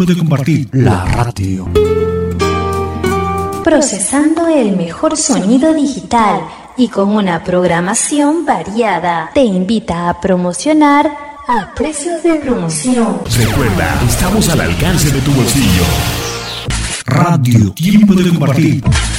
Tiempo de compartir. La radio. Procesando el mejor sonido digital y con una programación variada. Te invita a promocionar a precios de promoción. Recuerda, estamos al alcance de tu bolsillo. Radio Tiempo de compartir.